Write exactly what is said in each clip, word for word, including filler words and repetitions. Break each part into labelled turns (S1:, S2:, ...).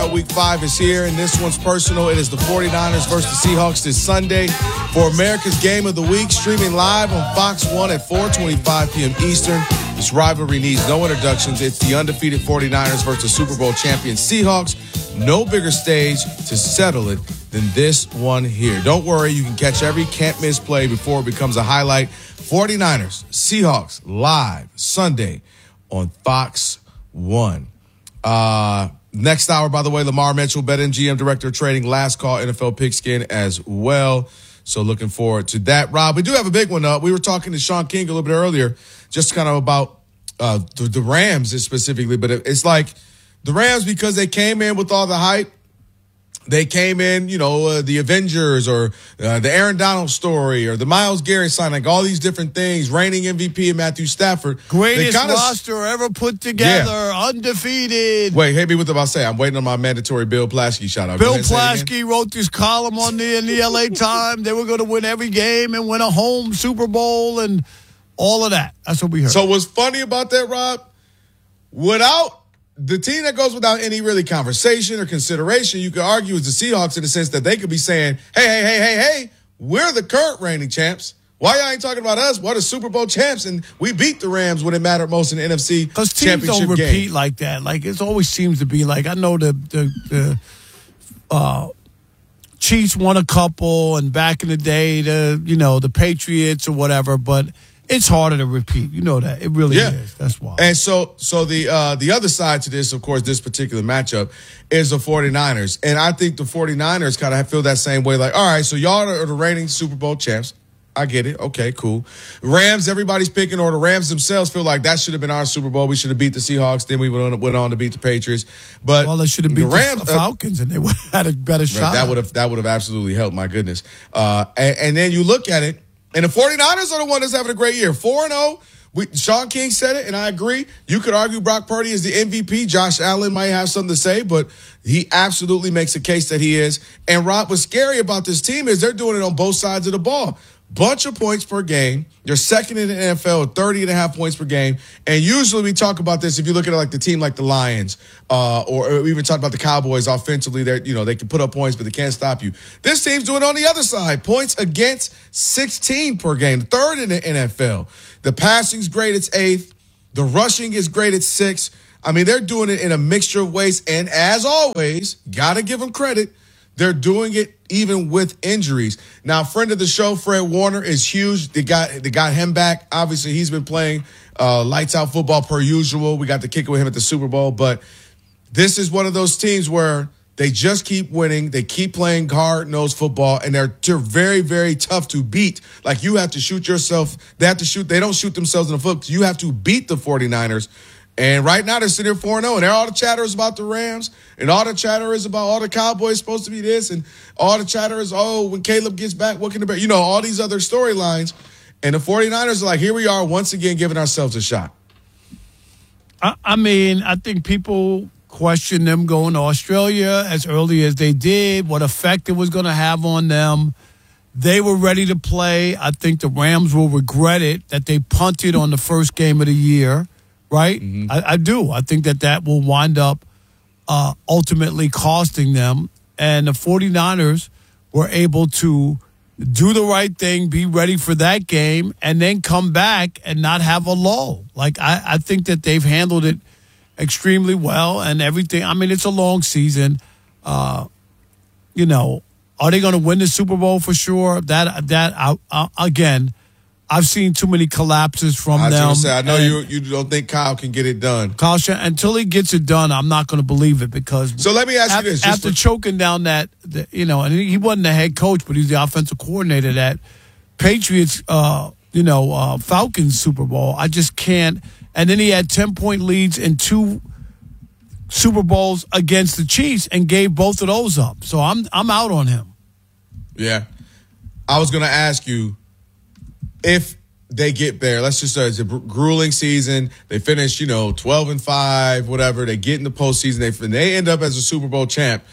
S1: Week five is here, and this one's personal. It is the 49ers versus the Seahawks this Sunday for America's Game of the Week, streaming live on Fox one at four twenty-five p.m. Eastern. This rivalry needs no introductions. It's the undefeated 49ers versus Super Bowl champion Seahawks. No bigger stage to settle it than this one here. Don't worry, you can catch every can't-miss play before it becomes a highlight. 49ers, Seahawks, live Sunday on Fox one. Uh... Next hour, by the way, Lamar Mitchell, BetMGM Director of Trading, last call N F L pigskin as well. So looking forward to that. Rob, we do have a big one up. We were talking to Sean King a little bit earlier, just kind of about uh, the, the Rams specifically. But it's like the Rams, because they came in with all the hype. They came in, you know, uh, the Avengers or uh, the Aaron Donald story or the Myles Garrett sign, like all these different things, reigning M V P and Matthew Stafford.
S2: Greatest
S1: kinda,
S2: roster ever put together, yeah. Undefeated.
S1: Wait, hit me with what I say. I'm waiting on my mandatory Bill Plaschke shout out.
S2: Bill Plaschke wrote this column on the, in the L A Times. They were going to win every game and win a home Super Bowl and all of that. That's what we heard.
S1: So what's funny about that, Rob, without the team that goes without any really conversation or consideration, you could argue, is the Seahawks in the sense that they could be saying, hey, hey, hey, hey, hey, we're the current reigning champs. Why y'all ain't talking about us? We're the Super Bowl champs, and we beat the Rams when it mattered most in the N F C championship game.
S2: Because teams don't repeat game. like that. Like, it always seems to be like, I know the, the, the uh, Chiefs won a couple, and back in the day, the you know, the Patriots or whatever, but it's harder to repeat. You know that. It really yeah. is. That's why.
S1: And so so the uh, the other side to this, of course, this particular matchup is the 49ers. And I think the 49ers kind of feel that same way. Like, all right, so y'all are the reigning Super Bowl champs. I get it. Okay, cool. Rams, everybody's picking, or the Rams themselves feel like that should have been our Super Bowl. We should have beat the Seahawks. Then we went on, went on to beat the Patriots. But
S2: well, they should have beat the, Rams, the Falcons, uh, and they would have had a better shot.
S1: Right, that would have that would have absolutely helped. My goodness. Uh, and, and then you look at it. And the 49ers are the one that's having a great year. four and oh. We, Sean King said it, and I agree. You could argue Brock Purdy is the M V P. Josh Allen might have something to say, but he absolutely makes a case that he is. And Rob, what's scary about this team is they're doing it on both sides of the ball. Bunch of points per game. They're second in the N F L at thirty and a half points per game. And usually we talk about this if you look at it like the team like the Lions, uh, or, or we even talk about the Cowboys offensively. They're, you know, they can put up points, but they can't stop you. This team's doing it on the other side. Points against sixteen per game, third in the N F L. The passing's great, it's eighth. The rushing is great, it's sixth. I mean, they're doing it in a mixture of ways. And as always, got to give them credit. They're doing it even with injuries. Now, friend of the show, Fred Warner, is huge. They got they got him back. Obviously, he's been playing uh, lights out football per usual. We got to kick it with him at the Super Bowl. But this is one of those teams where they just keep winning. They keep playing hard-nosed football, and they're, they're very, very tough to beat. Like, you have to shoot yourself. They have to shoot. They don't shoot themselves in the foot. You have to beat the 49ers. And right now they're sitting here four and oh, and all the chatter is about the Rams, and all the chatter is about all the Cowboys supposed to be this, and all the chatter is, oh, when Caleb gets back, what can the You know, all these other storylines. And the 49ers are like, here we are once again giving ourselves a shot.
S2: I, I mean, I think people question them going to Australia as early as they did, what effect it was going to have on them. They were ready to play. I think the Rams will regret it that they punted on the first game of the year. Right? Mm-hmm. I, I do. I think that that will wind up uh, ultimately costing them. And the 49ers were able to do the right thing, be ready for that game, and then come back and not have a lull. Like, I, I think that they've handled it extremely well and everything. I mean, it's a long season. Uh, you know, are they going to win the Super Bowl for sure? That, that I, I, again, I've seen too many collapses from
S1: I was
S2: them.
S1: Gonna say, I know you you don't think Kyle can get it done.
S2: Kyle, until he gets it done, I'm not going to believe it because.
S1: So let me ask
S2: after,
S1: you this:
S2: after
S1: for-
S2: choking down that, the, you know, and he wasn't the head coach, but he's the offensive coordinator. That Patriots, uh, you know, uh, Falcons Super Bowl. I just can't. And then he had ten point leads in two Super Bowls against the Chiefs and gave both of those up. So I'm I'm out on him.
S1: Yeah, I was going to ask you. If they get there, let's just say it's a grueling season. They finish, you know, twelve and five, whatever. They get in the postseason. They they end up as a Super Bowl champ.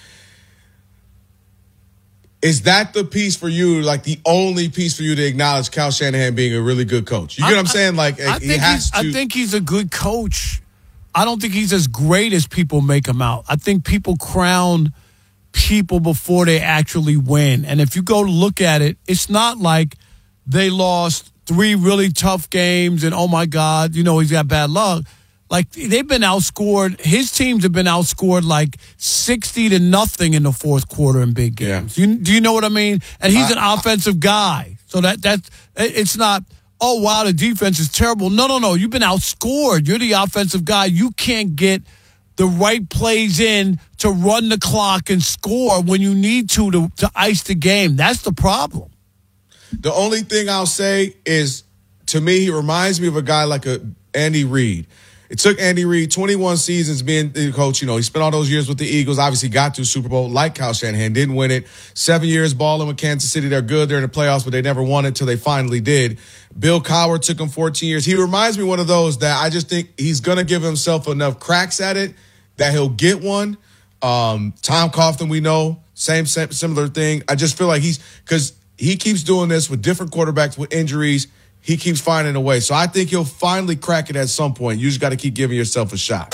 S1: Is that the piece for you, like the only piece for you to acknowledge Kyle Shanahan being a really good coach? You get I, what I'm saying? Like
S2: I
S1: he
S2: think
S1: has
S2: to.
S1: I
S2: think he's a good coach I don't think he's as great as people make him out. I think people crown people before they actually win. And if you go look at it, it's not like they lost three really tough games and, oh, my God, you know, he's got bad luck. Like, they've been outscored. His teams have been outscored like sixty to nothing in the fourth quarter in big games. Yeah. You, do you know what I mean? And he's an I, offensive guy. So that that's it's not, oh, wow, the defense is terrible. No, no, no. You've been outscored. You're the offensive guy. You can't get the right plays in to run the clock and score when you need to to, to ice the game. That's the problem.
S1: The only thing I'll say is, to me, he reminds me of a guy like a Andy Reid. It took Andy Reid twenty-one seasons being the coach. You know, he spent all those years with the Eagles, obviously got to Super Bowl like Kyle Shanahan, didn't win it. Seven years balling with Kansas City. They're good. They're in the playoffs, but they never won it until they finally did. Bill Cowher took him fourteen years. He reminds me of one of those that I just think he's going to give himself enough cracks at it that he'll get one. Um, Tom Coughlin, we know, same, same similar thing. I just feel like he's – because he keeps doing this with different quarterbacks with injuries. He keeps finding a way. So I think he'll finally crack it at some point. You just got to keep giving yourself a shot.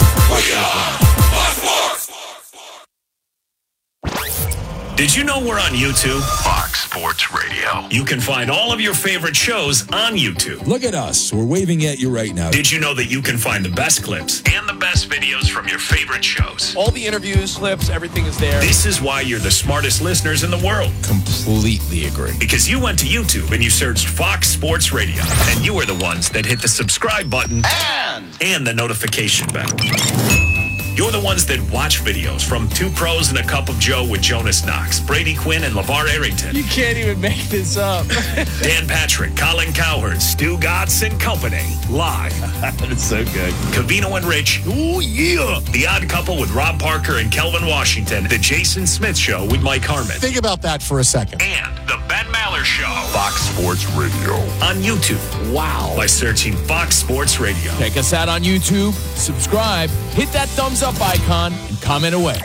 S3: Did you know we're on YouTube? Fox Sports Radio. You can find all of your favorite shows on YouTube.
S4: Look at us. We're waving at you right now.
S3: Did you know that you can find the best clips and the best videos from your favorite shows?
S5: All the interviews, clips, everything is there.
S3: This is why you're the smartest listeners in the world.
S4: Completely agree.
S3: Because you went to YouTube and you searched Fox Sports Radio. And you were the ones that hit the subscribe button
S5: and,
S3: and the notification bell. You're the ones that watch videos from Two Pros and a Cup of Joe with Jonas Knox, Brady Quinn, and LeVar Arrington.
S5: You can't even make this up.
S3: Dan Patrick, Colin Cowherd, Stu Gatz, and company. Live.
S5: That's so good.
S3: Covino and Rich.
S2: Oh, yeah.
S3: The Odd Couple with Rob Parker and Kelvin Washington. The Jason Smith Show with Mike Harmon.
S6: Think about that for a second.
S3: And the Ben Maller Show. Fox Sports Radio. On YouTube. Wow. By searching Fox Sports Radio.
S5: Check us out on YouTube. Subscribe. Hit that thumbs up icon and comment away.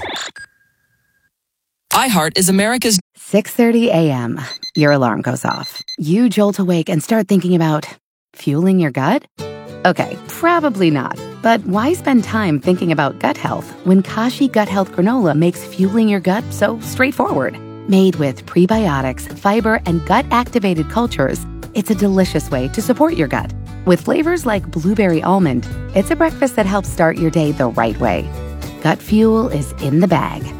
S7: iHeart is America's
S8: six thirty a.m. Your alarm goes off. You jolt awake and start thinking about fueling your gut? Okay, probably not. But why spend time thinking about gut health when Kashi Gut Health Granola makes fueling your gut so straightforward? Made with prebiotics, fiber, and gut-activated cultures, it's a delicious way to support your gut. With flavors like blueberry almond, it's a breakfast that helps start your day the right way. Gut fuel is in the bag.